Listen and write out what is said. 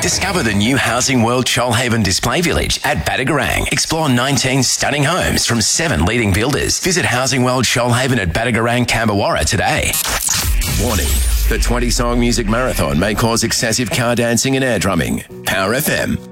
Discover the new Housing World Shoalhaven Display Village at Badagarang. Explore 19 stunning homes from 7 leading builders. Visit Housing World Shoalhaven at Badagarang, Camberwarra today. Warning. The 20-song music marathon may cause excessive car dancing and air drumming. Power FM.